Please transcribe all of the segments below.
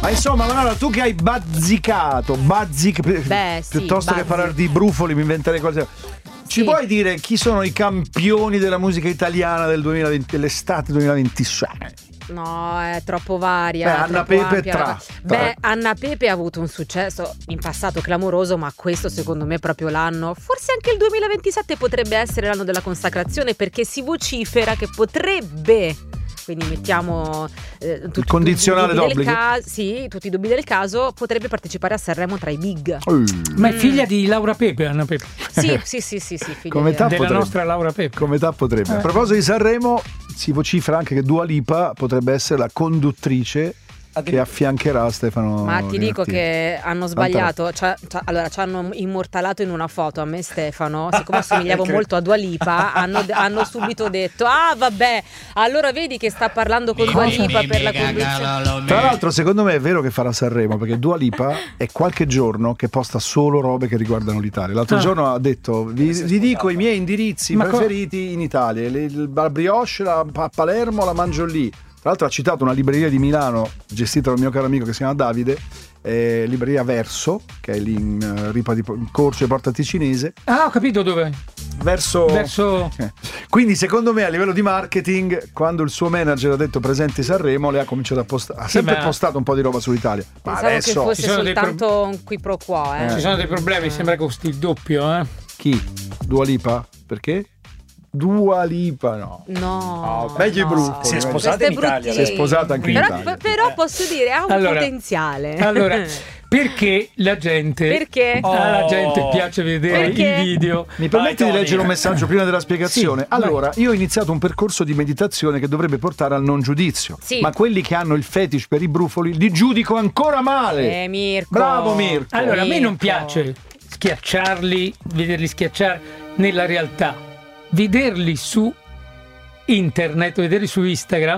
Ma insomma, Manuela, tu che hai bazzicato, piuttosto che parlare di brufoli, mi inventerei cose. Ci puoi dire chi sono i campioni della musica italiana del 2020, dell'estate 2026? No, è troppo varia. Anna Pepe Anna Pepe ha avuto un successo in passato clamoroso, ma questo secondo me è proprio l'anno. Forse anche il 2027 potrebbe essere l'anno della consacrazione, perché si vocifera che potrebbe, quindi mettiamo tutti il condizionale d'obbligo. Tutti i dubbi del caso, potrebbe partecipare a Sanremo tra i big. Ma è figlia di Laura Pepe, Anna Pepe. Sì, figlia della nostra Laura Pepe. Come età potrebbe. A proposito di Sanremo, si vocifera anche che Dua Lipa potrebbe essere la conduttrice che affiancherà Stefano. Ma ti dico che hanno sbagliato. Allora, ci hanno immortalato in una foto a me e Stefano. Siccome assomigliavo molto a Dua Lipa, hanno subito detto: ah, vabbè, allora vedi che sta parlando con Dua Lipa per la conduzione. Tra l'altro, secondo me è vero che farà Sanremo, perché Dua Lipa è qualche giorno che posta solo robe che riguardano l'Italia. L'altro giorno ha detto: vi dico i miei indirizzi preferiti in Italia. La brioche a Palermo la mangio lì. Tra l'altro ha citato una libreria di Milano gestita dal mio caro amico che si chiama Davide, libreria Verso, che è lì in Ripa di Corso e Porta Ticinese. Ah, ho capito dove. Verso. Quindi secondo me a livello di marketing, quando il suo manager ha detto presente Sanremo, lei ha cominciato a postare, ha sempre postato un po' di roba sull'Italia. Ma pensavo adesso che fosse soltanto un qui pro quo. Ci sono dei problemi, sembra che costi il doppio. Chi? Dua Lipa? Perché? Dua Lipa no, meglio i brufoli. Si è sposata in Italia. Si è sposata anche in Italia. Però posso dire ha un potenziale. Allora, perché la gente alla gente piace vedere i video. Mi permetti di leggere un messaggio prima della spiegazione? Allora, io ho iniziato un percorso di meditazione che dovrebbe portare al non giudizio, ma quelli che hanno il fetish per i brufoli li giudico ancora male. Mirko. Bravo Mirko. Allora, a me non piace schiacciarli, vederli schiacciare nella realtà. Vederli su internet, vederli su Instagram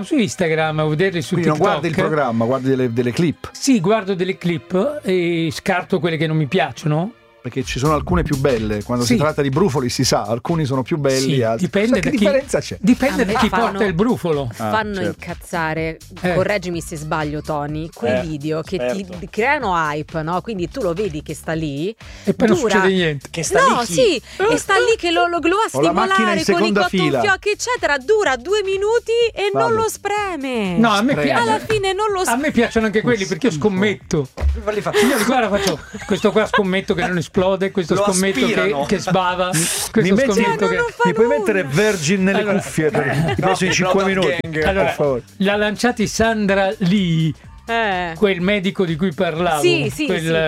o vederli su Quindi TikTok. non guardi il programma, guardi delle clip. Sì, guardo delle clip e scarto quelle che non mi piacciono. Perché ci sono alcune più belle, quando si tratta di brufoli si sa, alcuni sono più belli, altri. Dipende che da differenza c'è? Dipende da chi porta il brufolo. Fanno incazzare, correggimi se sbaglio Tony, quei video che ti creano hype, no? Quindi tu lo vedi che sta lì e poi non succede niente. Che sta lì e sta lì che lo va a stimolare con i cotton fioc eccetera, dura 2 minuti e non lo spreme. No, a me piace. Alla fine non lo A me piacciono anche quelli perché io scommetto. Signori, guarda, faccio questo qua, scommetto che non esplode, questo scommetto che sbava, questo scommetto che mi puoi mettere Virgin nelle cuffie per i prossimi 5 minuti. Allora, l'ha lanciati Sandra Lee, quel medico di cui parlavo, quel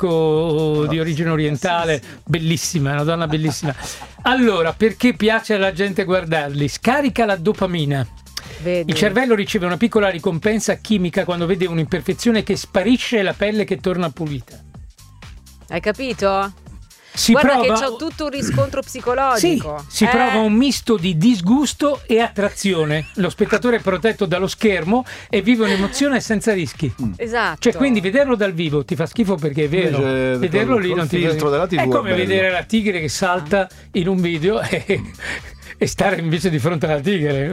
medico di origine orientale, bellissima, una donna bellissima. Allora, perché piace alla gente guardarli? Scarica la dopamina. Vedi. Il cervello riceve una piccola ricompensa chimica quando vede un'imperfezione che sparisce e la pelle che torna pulita. Hai capito? Guarda che c'ho tutto un riscontro psicologico. Si prova un misto di disgusto e attrazione. Lo spettatore è protetto dallo schermo e vive un'emozione senza rischi. Esatto. Cioè, quindi vederlo dal vivo ti fa schifo perché è vero. Invece, vederlo lì non ti fa della TV è come vedere la tigre che salta in un video e stare invece di fronte alla tigre.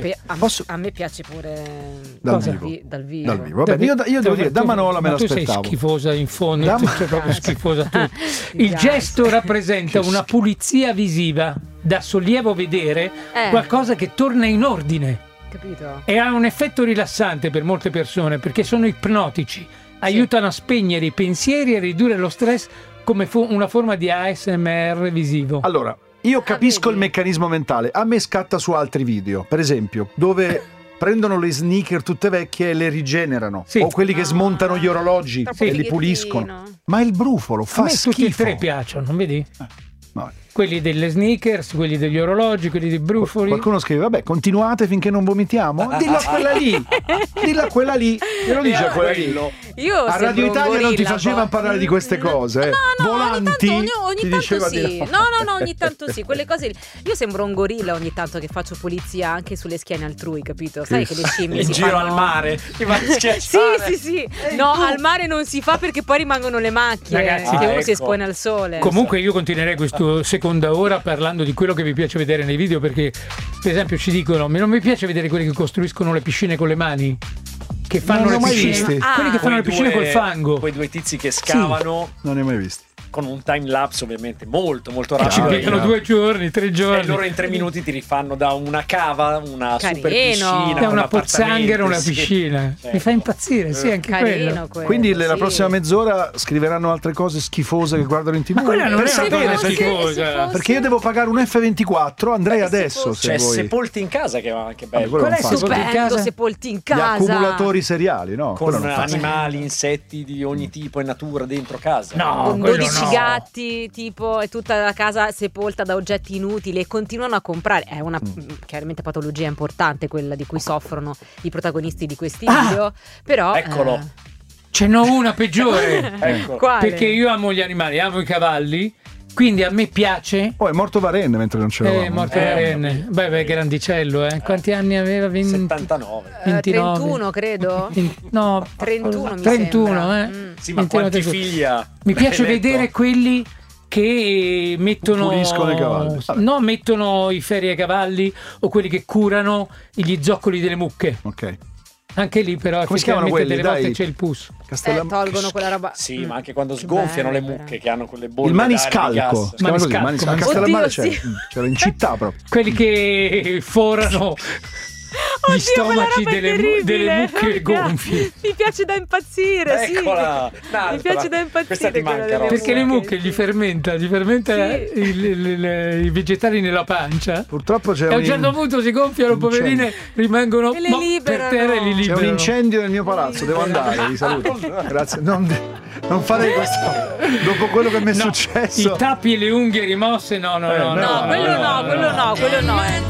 A me piace pure dal vivo. Vabbè, io devo dire, da Manola me l'aspettavo. Tu sei schifosa in fondo, sei proprio schifosa tu. Il gesto rappresenta una pulizia visiva, dà sollievo vedere qualcosa che torna in ordine. Capito? E ha un effetto rilassante per molte persone perché sono ipnotici, aiutano a spegnere i pensieri e a ridurre lo stress come una forma di ASMR visivo. Allora, io capisco il meccanismo mentale. A me scatta su altri video, per esempio, dove prendono le sneaker tutte vecchie e le rigenerano, o quelli che smontano gli orologi e li puliscono. Ma il brufolo fa schifo. Tutti e tre piacciono, vedi? Quelli delle sneakers, quelli degli orologi, quelli dei brufoli. Qualcuno scrive: vabbè, continuate finché non vomitiamo. Dillo a quella lì. Dillo a quella lì. Glielo dice a quella lì. Io a Radio Italia non ti facevano parlare di queste cose. No, Volanti, ogni tanto diceva sì. No, ogni tanto sì. Quelle cose. Io sembro un gorilla ogni tanto che faccio pulizia anche sulle schiene altrui, capito? Sai che le scimmie si giro fanno al mare. Ti vanno a schiacciare. Sì. No, al mare non si fa perché poi rimangono le macchie. Ragazzi, che uno si espone al sole. Comunque io continuerei questa seconda ora parlando di quello che vi piace vedere nei video, perché per esempio ci dicono: non mi piace vedere quelli che costruiscono le piscine con le mani, che fanno le piscine. Quelli che fanno le piscine col fango. Quei due tizi che scavano. Sì. Non ne ho mai visti. Con un time lapse ovviamente molto rapido. Ci piegano 2 giorni, 3 giorni. E loro in 3 minuti ti rifanno da una cava, una super piscina, da una pozzanghera, una piscina. Mi fa impazzire, sì, anche quello. Quindi nella prossima mezz'ora scriveranno altre cose schifose che guardano in TV. Ma quella non è una cosa schifosa. Perché io devo pagare un F24, andrei adesso. Cioè, Sepolti in casa, che va anche bello. Qual è stupendo, Sepolti in casa? Gli accumulatori seriali, no? Con animali, insetti di ogni tipo e natura dentro casa. No, con 12 gatti, tipo, e tutta la casa sepolta da oggetti inutili e continuano a comprare. È una chiaramente patologia importante quella di cui soffrono i protagonisti di questi video. Però eccolo. Ce n'ho una peggiore. Ecco. Perché io amo gli animali, amo i cavalli. Quindi a me piace. È morto Varenne mentre non c'eravamo. È morto Varenne. Beh, grandicello, eh. Quanti anni aveva? 79. 29. 31, credo. No, 31 Sì, ma quanti figli ha? Mi piace vedere quelli che mettono puliscono i cavalli. No, mettono i ferri ai cavalli o quelli che curano gli zoccoli delle mucche. Ok. Anche lì però come si chiamano quelli? Delle volte c'è il pus. Tolgono quella roba. Sì, ma anche quando sgonfiano le mucche che hanno quelle bolle. Il maniscalco. A Castellammare c'era in città proprio. Quelli che forano gli stomaci delle mucche gonfie. Mi piace da impazzire. Eccola. Mi piace da impazzire. Perché le mucche gli fermenta i vegetali nella pancia. Purtroppo c'è e a un certo punto si gonfiano, poverine, rimangono per terra e li liberano. C'è un incendio nel mio palazzo, devo andare, vi saluto. Grazie. Non farei questo dopo quello che mi è successo. I tappi e le unghie rimosse, no. Quello no.